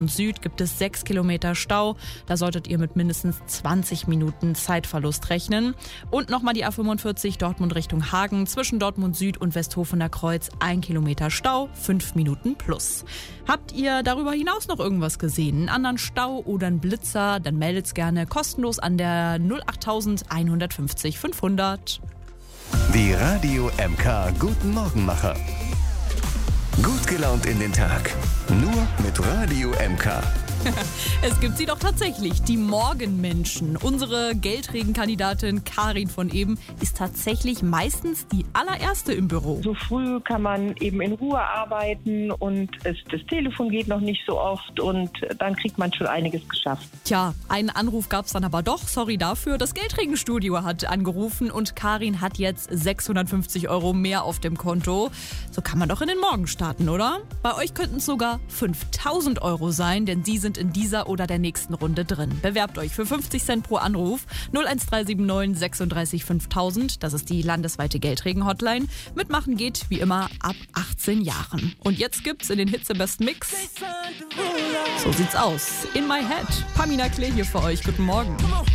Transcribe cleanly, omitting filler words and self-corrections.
Süd gibt es 6 Kilometer Stau. Da solltet ihr mit mindestens 20 Minuten Zeitverlust rechnen. Und nochmal die A45 Dortmund Richtung Hagen. Zwischen Dortmund Süd und Westhofener Kreuz 1 Kilometer Stau, 5 Minuten plus. Habt ihr darüber hinaus noch irgendwas gesehen? Einen anderen Stau oder einen Blitzer? Dann meldet's gerne kostenlos an der 08000 150 500. Die Radio MK Guten Morgenmacher. Gut gelaunt in den Tag. Nur mit Radio MK. Es gibt sie doch tatsächlich, die Morgenmenschen. Unsere Geldregenkandidatin Karin von eben ist tatsächlich meistens die allererste im Büro. So früh kann man eben in Ruhe arbeiten und das Telefon geht noch nicht so oft und dann kriegt man schon einiges geschafft. Tja, einen Anruf gab es dann aber doch, sorry dafür. Das Geldregenstudio hat angerufen und Karin hat jetzt 650 € mehr auf dem Konto. So kann man doch in den Morgen starten, oder? Bei euch könnten es sogar 5.000 € sein, denn sie sind in dieser oder der nächsten Runde drin. Bewerbt euch für 50 Cent pro Anruf 01379 36 5000. Das ist die landesweite Geldregen-Hotline. Mitmachen geht wie immer ab 18 Jahren. Und jetzt gibt's in den Hits im besten Mix. So sieht's aus. In My Head. Pamina Klee hier für euch. Guten Morgen.